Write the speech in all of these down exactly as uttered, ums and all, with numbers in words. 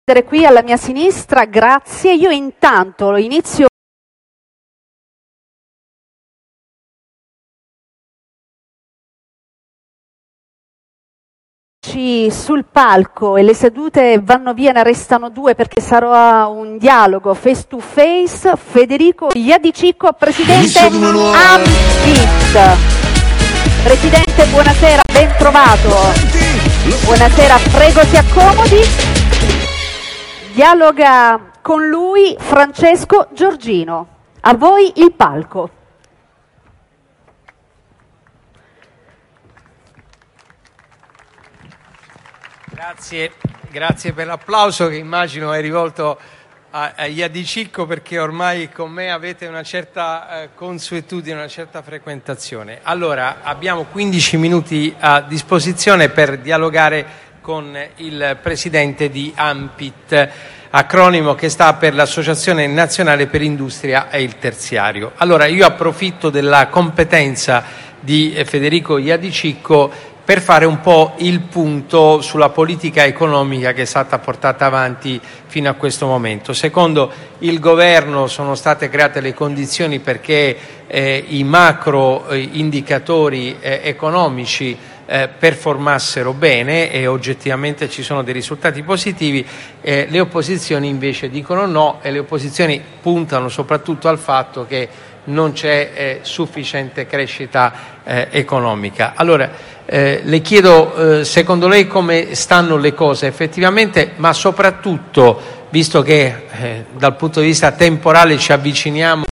Qui alla mia sinistra, grazie. Io intanto inizio sul palco e le sedute vanno via, ne restano due perché sarà un dialogo face to face. Federico Iadicicco, presidente Ampit. Presidente, buonasera, ben trovato. Buonasera, prego si accomodi. Dialoga con lui Francesco Giorgino. A voi il palco. Grazie, grazie per l'applauso che immagino è rivolto a, a Iadicicco, perché ormai con me avete una certa eh, consuetudine, una certa frequentazione. Allora, abbiamo quindici minuti a disposizione per dialogare con il presidente di Ampit, acronimo che sta per l'Associazione Nazionale per Industria e il Terziario. Allora, io approfitto della competenza di Federico Iadicicco per fare un po' il punto sulla politica economica che è stata portata avanti fino a questo momento. Secondo il governo sono state create le condizioni perché eh, i macro eh, indicatori eh, economici eh, performassero bene e oggettivamente ci sono dei risultati positivi. Eh, le opposizioni invece dicono no, e le opposizioni puntano soprattutto al fatto che non c'è eh, sufficiente crescita eh, economica. Allora, eh, le chiedo, eh, secondo lei come stanno le cose effettivamente, ma soprattutto, visto che eh, dal punto di vista temporale ci avviciniamo,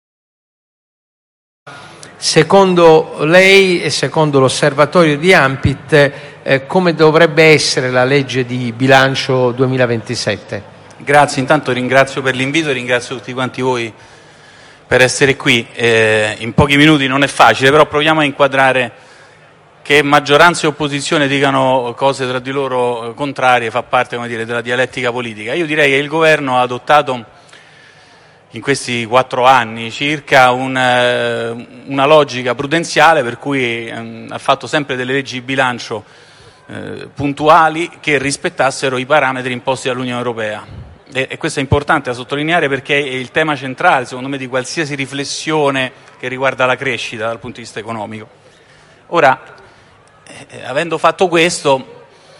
secondo lei e secondo l'osservatorio di Ampit, eh, come dovrebbe essere la legge di bilancio duemilaventisette? Grazie, intanto ringrazio per l'invito e ringrazio tutti quanti voi per essere qui. Eh, in pochi minuti non è facile, però proviamo a inquadrare che maggioranza e opposizione dicano cose tra di loro contrarie, fa parte, come dire, della dialettica politica. Io direi che il governo ha adottato in questi quattro anni circa un, una logica prudenziale per cui eh, ha fatto sempre delle leggi di bilancio eh, puntuali che rispettassero i parametri imposti dall'Unione Europea. E, e questo è importante da sottolineare perché è il tema centrale, secondo me, di qualsiasi riflessione che riguarda la crescita dal punto di vista economico. Ora, eh, avendo fatto questo,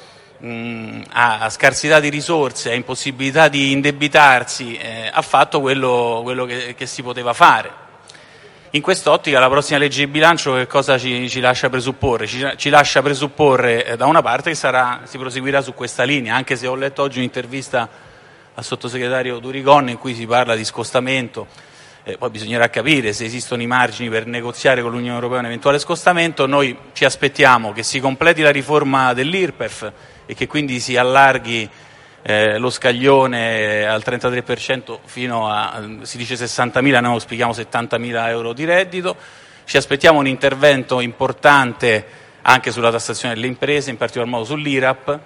mh, a, a scarsità di risorse, a impossibilità di indebitarsi, eh, ha fatto quello, quello che, che si poteva fare. In quest'ottica la prossima legge di bilancio che cosa ci, ci lascia presupporre? Ci, ci lascia presupporre eh, da una parte che sarà, si proseguirà su questa linea, anche se ho letto oggi un'intervista al sottosegretario Durigon in cui si parla di scostamento, eh, poi bisognerà capire se esistono i margini per negoziare con l'Unione Europea un eventuale scostamento. Noi ci aspettiamo che si completi la riforma dell'I R P E F e che quindi si allarghi eh, lo scaglione al trentatré per cento fino a, si dice sessantamila, noi auspichiamo settantamila euro di reddito. Ci aspettiamo un intervento importante anche sulla tassazione delle imprese, in particolar modo sull'I R A P,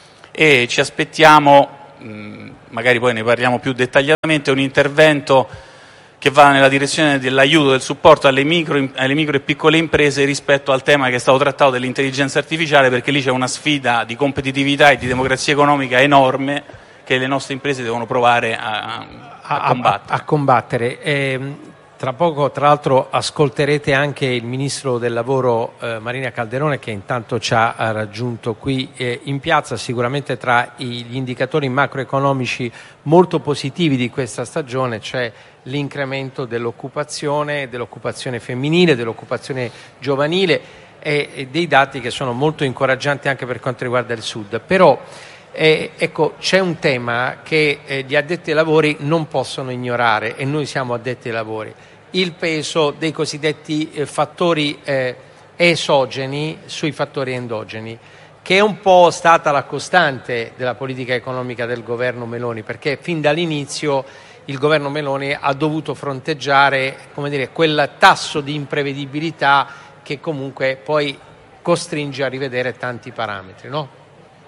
e ci aspettiamo, magari poi ne parliamo più dettagliatamente, un intervento che va nella direzione dell'aiuto, del supporto alle micro, alle micro e piccole imprese rispetto al tema che è stato trattato dell'intelligenza artificiale, perché lì c'è una sfida di competitività e di democrazia economica enorme che le nostre imprese devono provare a, a, a combattere. A, a combattere. Eh, tra poco, tra l'altro, ascolterete anche il Ministro del Lavoro eh, Marina Calderone, che intanto ci ha raggiunto qui eh, in piazza. Sicuramente tra gli indicatori macroeconomici molto positivi di questa stagione c'è l'incremento dell'occupazione, dell'occupazione femminile, dell'occupazione giovanile e, e dei dati che sono molto incoraggianti anche per quanto riguarda il Sud. Però Eh, ecco, c'è un tema che eh, gli addetti ai lavori non possono ignorare, e noi siamo addetti ai lavori: il peso dei cosiddetti eh, fattori eh, esogeni sui fattori endogeni, che è un po' stata la costante della politica economica del governo Meloni, perché fin dall'inizio il governo Meloni ha dovuto fronteggiare, come dire, quel tasso di imprevedibilità che comunque poi costringe a rivedere tanti parametri, no?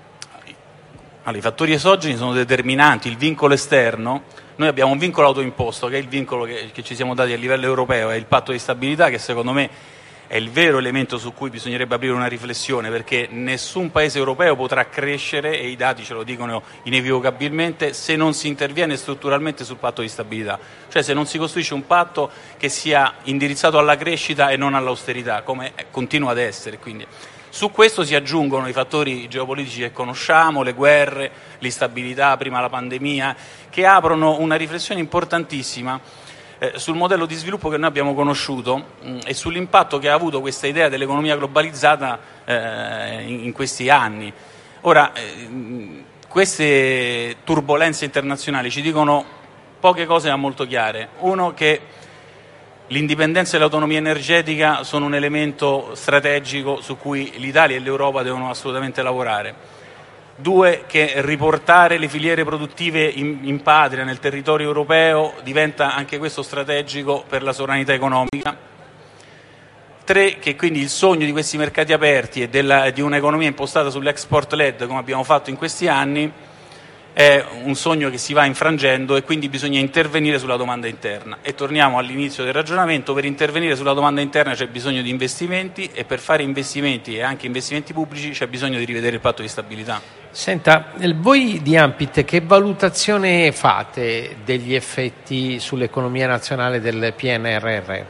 Allora, i fattori esogeni sono determinanti. Il vincolo esterno, noi abbiamo un vincolo autoimposto che è il vincolo che, che ci siamo dati a livello europeo, è il patto di stabilità, che secondo me è il vero elemento su cui bisognerebbe aprire una riflessione, perché nessun paese europeo potrà crescere, e i dati ce lo dicono inequivocabilmente, se non si interviene strutturalmente sul patto di stabilità, cioè se non si costruisce un patto che sia indirizzato alla crescita e non all'austerità, come continua ad essere. Quindi su questo si aggiungono i fattori geopolitici che conosciamo, le guerre, l'instabilità, prima la pandemia, che aprono una riflessione importantissima eh, sul modello di sviluppo che noi abbiamo conosciuto mh, e sull'impatto che ha avuto questa idea dell'economia globalizzata eh, in, in questi anni. Ora, eh, queste turbolenze internazionali ci dicono poche cose ma molto chiare. Uno, che l'indipendenza e l'autonomia energetica sono un elemento strategico su cui l'Italia e l'Europa devono assolutamente lavorare. Due, che riportare le filiere produttive in, in patria, nel territorio europeo, diventa anche questo strategico per la sovranità economica. Tre, che quindi il sogno di questi mercati aperti e della, di un'economia impostata sull'export led, come abbiamo fatto in questi anni, è un sogno che si va infrangendo e quindi bisogna intervenire sulla domanda interna. E torniamo all'inizio del ragionamento: per intervenire sulla domanda interna c'è bisogno di investimenti, e per fare investimenti, e anche investimenti pubblici, c'è bisogno di rivedere il patto di stabilità. Senta, voi di Ampit che valutazione fate degli effetti sull'economia nazionale del P N R R?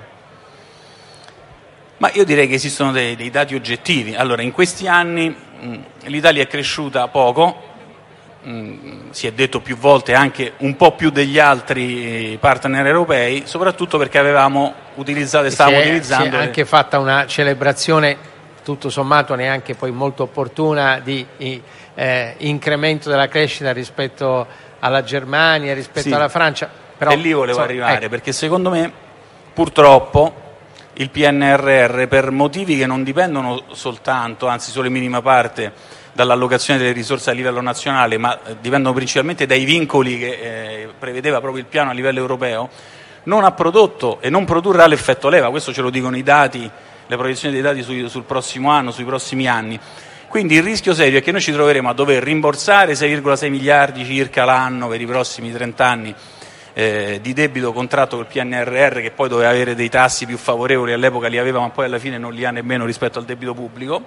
Ma io direi che esistono dei, dei dati oggettivi. Allora, in questi anni mh, l'Italia è cresciuta poco, mh, si è detto più volte anche un po' più degli altri partner europei, soprattutto perché avevamo utilizzato e stavamo utilizzando... Si è anche fatta una celebrazione, tutto sommato neanche poi molto opportuna, di eh, incremento della crescita rispetto alla Germania, rispetto sì, alla Francia. Però, e lì volevo insomma, arrivare, ecco. Perché secondo me, purtroppo, il P N R R, per motivi che non dipendono soltanto, anzi solo in minima parte, dall'allocazione delle risorse a livello nazionale, ma dipendono principalmente dai vincoli che eh, prevedeva proprio il piano a livello europeo, non ha prodotto e non produrrà l'effetto leva. Questo ce lo dicono i dati, le proiezioni dei dati su, sul prossimo anno, sui prossimi anni. Quindi il rischio serio è che noi ci troveremo a dover rimborsare sei virgola sei miliardi circa l'anno per i prossimi trenta anni eh, di debito contratto col P N R R, che poi doveva avere dei tassi più favorevoli, all'epoca li aveva ma poi alla fine non li ha nemmeno rispetto al debito pubblico,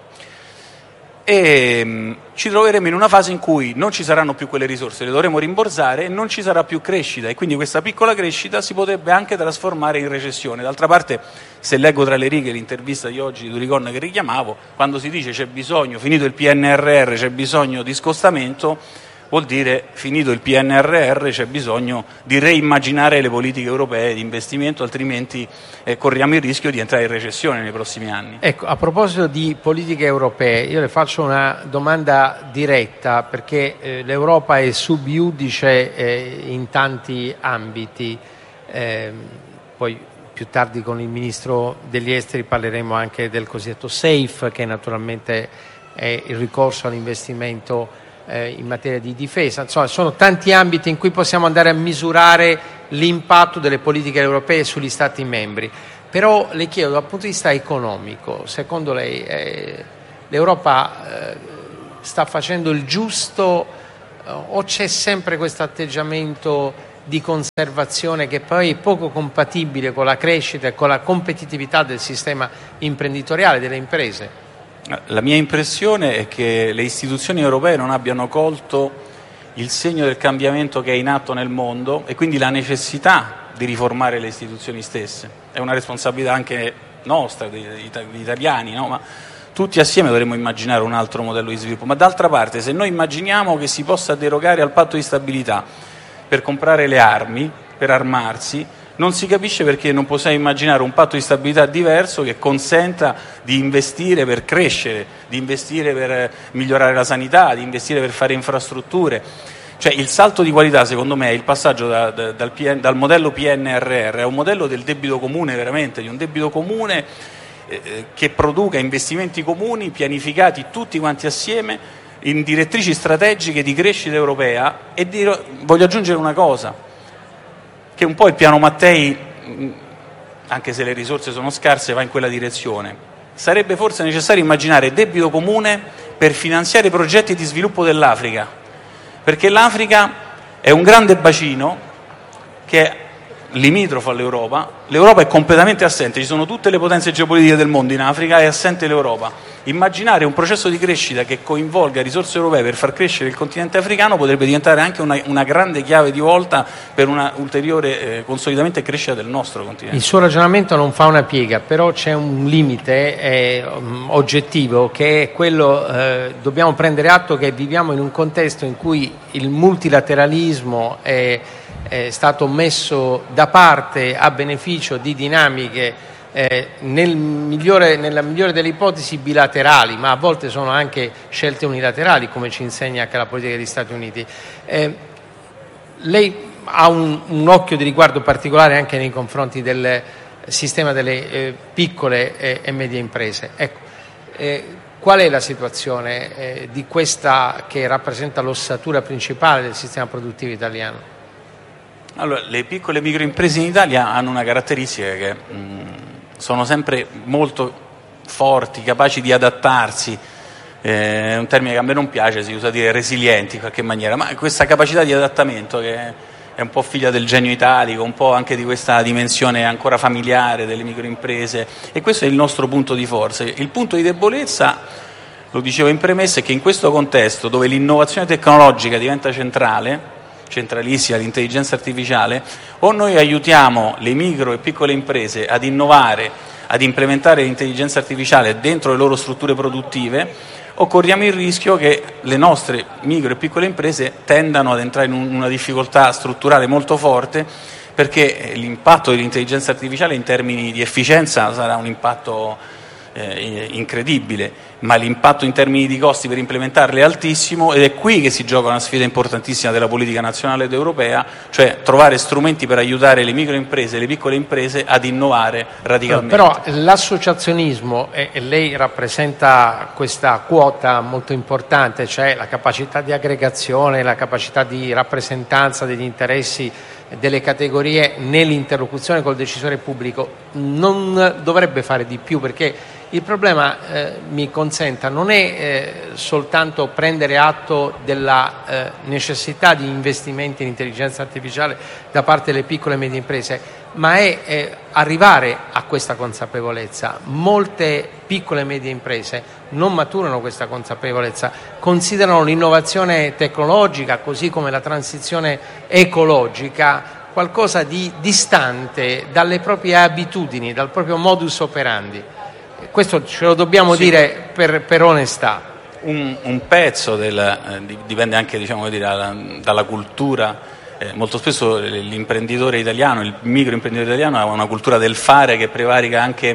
e mh, ci troveremo in una fase in cui non ci saranno più quelle risorse, le dovremo rimborsare e non ci sarà più crescita, e quindi questa piccola crescita si potrebbe anche trasformare in recessione. D'altra parte, se leggo tra le righe l'intervista di oggi di Durigon che richiamavo, quando si dice c'è bisogno, finito il P N R R, c'è bisogno di scostamento, vuol dire finito il P N R R c'è bisogno di reimmaginare le politiche europee di investimento, altrimenti eh, corriamo il rischio di entrare in recessione nei prossimi anni. Ecco, a proposito di politiche europee, io le faccio una domanda diretta, perché eh, l'Europa è sub iudice eh, in tanti ambiti, eh, poi più tardi con il Ministro degli Esteri parleremo anche del cosiddetto SAFE, che naturalmente è il ricorso all'investimento in materia di difesa. Insomma, sono tanti ambiti in cui possiamo andare a misurare l'impatto delle politiche europee sugli Stati membri. Però le chiedo, dal punto di vista economico, secondo lei eh, l'Europa eh, sta facendo il giusto eh, o c'è sempre questo atteggiamento di conservazione che poi è poco compatibile con la crescita e con la competitività del sistema imprenditoriale, delle imprese? La mia impressione è che le istituzioni europee non abbiano colto il segno del cambiamento che è in atto nel mondo e quindi la necessità di riformare le istituzioni stesse. È una responsabilità anche nostra, degli italiani, no? Ma tutti assieme dovremmo immaginare un altro modello di sviluppo. Ma d'altra parte, se noi immaginiamo che si possa derogare al patto di stabilità per comprare le armi, per armarsi, non si capisce perché non possiamo immaginare un patto di stabilità diverso che consenta di investire per crescere, di investire per migliorare la sanità, di investire per fare infrastrutture. Cioè il salto di qualità, secondo me, è il passaggio da, da, dal, P N, dal modello P N R R a un modello del debito comune, veramente, di un debito comune eh, che produca investimenti comuni pianificati tutti quanti assieme in direttrici strategiche di crescita europea. E dirò, voglio aggiungere una cosa, che un po' il piano Mattei, anche se le risorse sono scarse, va in quella direzione. Sarebbe forse necessario immaginare debito comune per finanziare i progetti di sviluppo dell'Africa, perché l'Africa è un grande bacino che limitrofo all'Europa. L'Europa è completamente assente, ci sono tutte le potenze geopolitiche del mondo in Africa, è assente l'Europa. Immaginare un processo di crescita che coinvolga risorse europee per far crescere il continente africano potrebbe diventare anche una, una grande chiave di volta per un ulteriore eh, consolidamento e crescita del nostro continente. Il suo ragionamento non fa una piega, però c'è un limite eh, oggettivo, che è quello, eh, dobbiamo prendere atto che viviamo in un contesto in cui il multilateralismo è, è stato messo da parte a beneficio di dinamiche Eh, nel migliore, nella migliore delle ipotesi bilaterali, ma a volte sono anche scelte unilaterali, come ci insegna anche la politica degli Stati Uniti. Eh, lei ha un, un occhio di riguardo particolare anche nei confronti del sistema delle eh, piccole eh, e medie imprese. Ecco, eh, qual è la situazione eh, di questa che rappresenta l'ossatura principale del sistema produttivo italiano? Allora, le piccole e microimprese in Italia hanno una caratteristica che mh, sono sempre molto forti, capaci di adattarsi, eh, è un termine che a me non piace, si usa dire resilienti in qualche maniera, ma questa capacità di adattamento che è un po' figlia del genio italico, un po' anche di questa dimensione ancora familiare delle microimprese, e questo è il nostro punto di forza. Il punto di debolezza, lo dicevo in premessa, è che in questo contesto dove l'innovazione tecnologica diventa centrale, centralissima, l'intelligenza artificiale, o noi aiutiamo le micro e piccole imprese ad innovare, ad implementare l'intelligenza artificiale dentro le loro strutture produttive, o corriamo il rischio che le nostre micro e piccole imprese tendano ad entrare in una difficoltà strutturale molto forte, perché l'impatto dell'intelligenza artificiale in termini di efficienza sarà un impatto eh, incredibile, ma l'impatto in termini di costi per implementarle è altissimo, ed è qui che si gioca una sfida importantissima della politica nazionale ed europea, cioè trovare strumenti per aiutare le microimprese e le piccole imprese ad innovare radicalmente. Però l'associazionismo, e lei rappresenta questa quota molto importante, cioè la capacità di aggregazione, la capacità di rappresentanza degli interessi delle categorie nell'interlocuzione col decisore pubblico, non dovrebbe fare di più, perché il problema, eh, mi consenta, non è eh, soltanto prendere atto della eh, necessità di investimenti in intelligenza artificiale da parte delle piccole e medie imprese, ma è eh, arrivare a questa consapevolezza. Molte piccole e medie imprese non maturano questa consapevolezza, considerano l'innovazione tecnologica, così come la transizione ecologica, qualcosa di distante dalle proprie abitudini, dal proprio modus operandi. Questo ce lo dobbiamo sì. dire per, per onestà. Un, un pezzo del, eh, dipende anche, diciamo, dire, dalla, dalla cultura. Eh, molto spesso l'imprenditore italiano, il microimprenditore italiano ha una cultura del fare che prevarica anche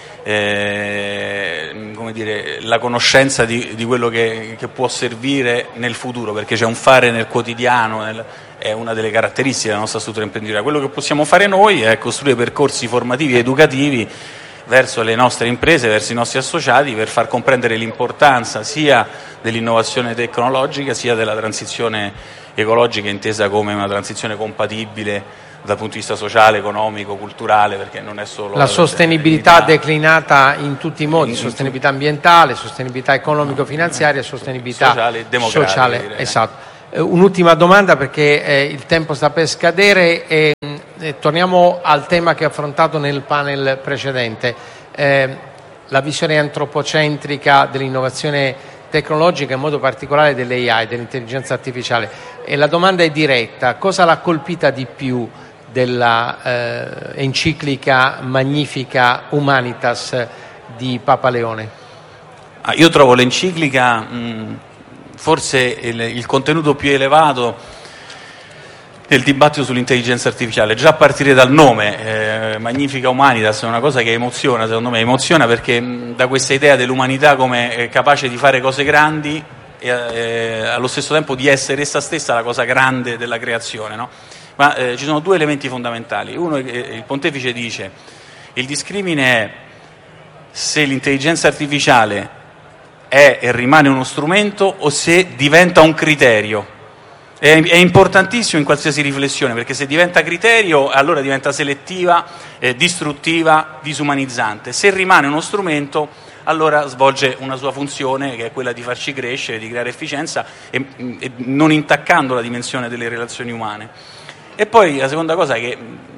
eh, come dire, la conoscenza di, di quello che, che può servire nel futuro, perché c'è un fare nel quotidiano, nel, è una delle caratteristiche della nostra struttura imprenditoriale. Quello che possiamo fare noi è costruire percorsi formativi e educativi verso le nostre imprese, verso i nostri associati, per far comprendere l'importanza sia dell'innovazione tecnologica sia della transizione ecologica, intesa come una transizione compatibile dal punto di vista sociale, economico, culturale, perché non è solo la, la sostenibilità declinata in tutti i modi, in, sostenibilità ambientale, sostenibilità economico-finanziaria, no, sostenibilità sociale e democratica. Sociale, esatto. Eh, un'ultima domanda, perché eh, il tempo sta per scadere, e eh, torniamo al tema che ho affrontato nel panel precedente, eh, la visione antropocentrica dell'innovazione tecnologica, in modo particolare dell'A I, dell'intelligenza artificiale. E la domanda è diretta: cosa l'ha colpita di più della eh, enciclica Magnifica Humanitas di Papa Leone? Ah, io trovo l'enciclica mh, forse il, il contenuto più elevato del dibattito sull'intelligenza artificiale, già a partire dal nome, eh, Magnifica Humanitas, è una cosa che emoziona, secondo me emoziona perché mh, da questa idea dell'umanità come eh, capace di fare cose grandi e eh, allo stesso tempo di essere essa stessa la cosa grande della creazione, no? Ma eh, ci sono due elementi fondamentali. Uno, eh, il pontefice dice: il discrimine è se l'intelligenza artificiale è e rimane uno strumento o se diventa un criterio. È, è importantissimo in qualsiasi riflessione, perché se diventa criterio allora diventa selettiva, eh, distruttiva, disumanizzante. Se rimane uno strumento allora svolge una sua funzione, che è quella di farci crescere, di creare efficienza e, e non intaccando la dimensione delle relazioni umane. E poi la seconda cosa è che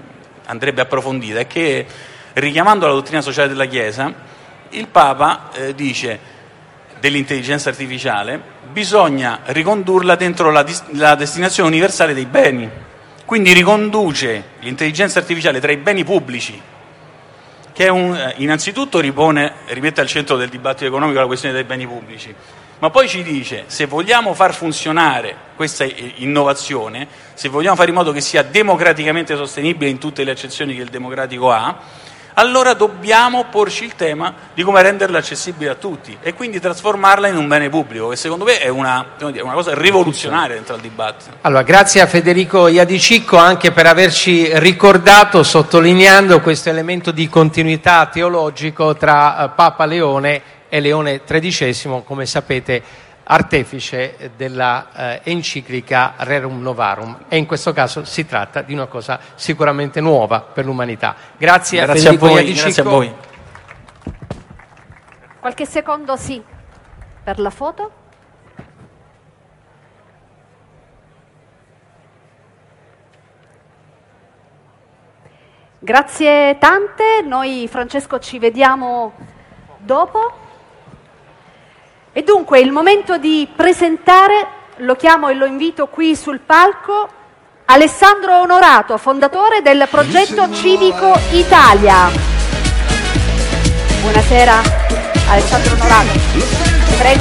andrebbe approfondita è che, richiamando la dottrina sociale della Chiesa, il Papa eh, dice dell'intelligenza artificiale bisogna ricondurla dentro la, la destinazione universale dei beni, quindi riconduce l'intelligenza artificiale tra i beni pubblici, che è un, innanzitutto ripone, rimette al centro del dibattito economico la questione dei beni pubblici, ma poi ci dice se vogliamo far funzionare questa innovazione, se vogliamo fare in modo che sia democraticamente sostenibile in tutte le accezioni che il democratico ha, allora dobbiamo porci il tema di come renderla accessibile a tutti e quindi trasformarla in un bene pubblico, che secondo me è una, una cosa rivoluzionaria dentro al dibattito. Allora, grazie a Federico Iadicicco anche per averci ricordato, sottolineando questo elemento di continuità teologico tra Papa Leone e Leone tredicesimo, come sapete artefice della eh, enciclica Rerum Novarum, e in questo caso si tratta di una cosa sicuramente nuova per l'umanità. Grazie, grazie a Federico a voi, Iadicicco. grazie a voi. Qualche secondo sì per la foto. Grazie tante, noi Francesco ci vediamo dopo. E dunque il momento di presentare, lo chiamo e lo invito qui sul palco, Alessandro Onorato, fondatore del progetto Civico Italia. Buonasera Alessandro Onorato, prego.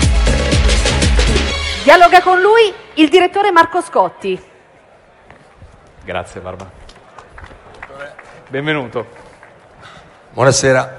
Dialoga con lui il direttore Marco Scotti. Grazie Barbara. Benvenuto. Buonasera.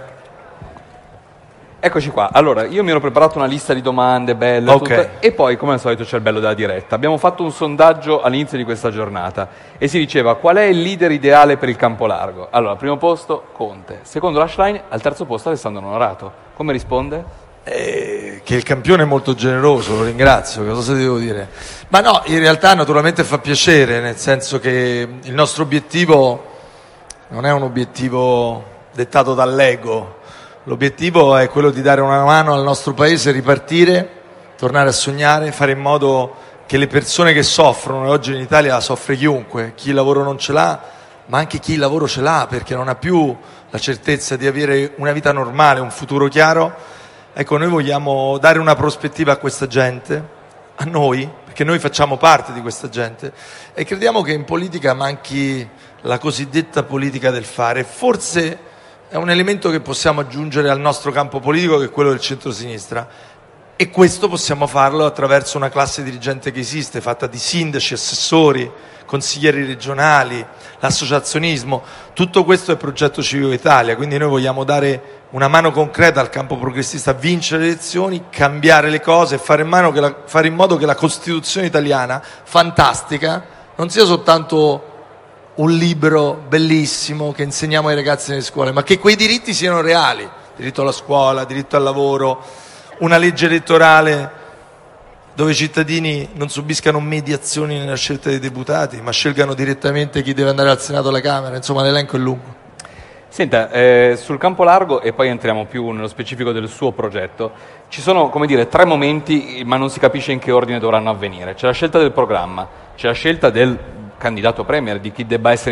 Eccoci qua. Allora, io mi ero preparato una lista di domande belle, Ok. tutte, e poi, come al solito, c'è il bello della diretta. Abbiamo fatto un sondaggio all'inizio di questa giornata e si diceva qual è il leader ideale per il campo largo. Allora, al primo posto Conte, secondo Lashline, al terzo posto Alessandro Onorato. Come risponde? Eh, che il campione è molto generoso, lo ringrazio, cosa devo dire? Ma no, in realtà naturalmente fa piacere, nel senso che il nostro obiettivo non è un obiettivo dettato dall'ego. L'obiettivo è quello di dare una mano al nostro paese, ripartire, tornare a sognare, fare in modo che le persone che soffrono, e oggi in Italia soffre chiunque, chi il lavoro non ce l'ha, ma anche chi il lavoro ce l'ha perché non ha più la certezza di avere una vita normale, un futuro chiaro. Ecco, noi vogliamo dare una prospettiva a questa gente, a noi, perché noi facciamo parte di questa gente e crediamo che in politica manchi la cosiddetta politica del fare. Forse è un elemento che possiamo aggiungere al nostro campo politico, che è quello del centrosinistra, e questo possiamo farlo attraverso una classe dirigente che esiste, fatta di sindaci, assessori, consiglieri regionali, l'associazionismo. Tutto questo è il progetto Civico Italia, quindi noi vogliamo dare una mano concreta al campo progressista, vincere le elezioni, cambiare le cose, fare in, mano che la, fare in modo che la Costituzione italiana, fantastica, non sia soltanto un libro bellissimo che insegniamo ai ragazzi nelle scuole, ma che quei diritti siano reali: diritto alla scuola, diritto al lavoro, una legge elettorale dove i cittadini non subiscano mediazioni nella scelta dei deputati, ma scelgano direttamente chi deve andare al Senato o alla Camera. Insomma, l'elenco è lungo. Senta, eh, sul campo largo, e poi entriamo più nello specifico del suo progetto, ci sono, come dire, tre momenti, ma non si capisce in che ordine dovranno avvenire. C'è la scelta del programma, c'è la scelta del candidato premier, di chi debba essere